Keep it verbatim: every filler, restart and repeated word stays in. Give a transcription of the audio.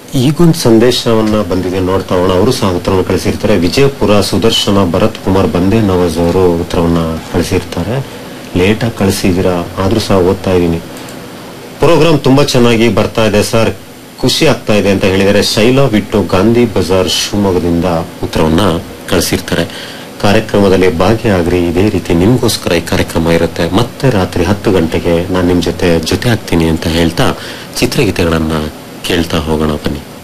ಈಗೊಂದು ಸಂದೇಶವನ್ನ ಬಂದಿದೆ ನೋಡ್ತಾ ಹೋಗೋಣ. ಅವರು ಸಹ ಉತ್ತರವನ್ನು ಕಳಿಸಿರ್ತಾರೆ. ವಿಜಯಪುರ ಸುದರ್ಶನ ಭರತ್ ಕುಮಾರ್ ಬಂದೇ ನವಾಜ್ ಅವರು ಉತ್ತರವನ್ನ ಕಳಿಸಿರ್ತಾರೆ. ಲೇಟಾಗಿ ಕಳಿಸಿದಿರಾ, ಆದ್ರೂ ಸಹ ಓದ್ತಾ ಇದೀನಿ. ಪ್ರೋಗ್ರಾಮ್ ತುಂಬಾ ಚೆನ್ನಾಗಿ ಬರ್ತಾ ಇದೆ ಸರ್, ಖುಷಿ ಆಗ್ತಾ ಇದೆ ಅಂತ ಹೇಳಿದರೆ ಶೈಲಾ ವಿಟ್ಟು ಗಾಂಧಿ ಬಜಾರ್ ಶಿವಮೊಗ್ಗದಿಂದ ಉತ್ತರವನ್ನ ಕಳಿಸಿರ್ತಾರೆ. ಕಾರ್ಯಕ್ರಮದಲ್ಲಿ ಭಾಗಿಯಾಗ್ರಿ, ಇದೇ ರೀತಿ ನಿಮ್ಗೋಸ್ಕರ ಈ ಕಾರ್ಯಕ್ರಮ ಇರುತ್ತೆ. ಮತ್ತೆ ರಾತ್ರಿ ಹತ್ತು ಗಂಟೆಗೆ ನಾನು ನಿಮ್ ಜೊತೆ ಜೊತೆ ಆಗ್ತೀನಿ ಅಂತ ಹೇಳ್ತಾ ಚಿತ್ರಗೀತೆಗಳನ್ನ ಕೇಳ್ತಾ ಹೋಗೋಣ ಬನ್ನಿ.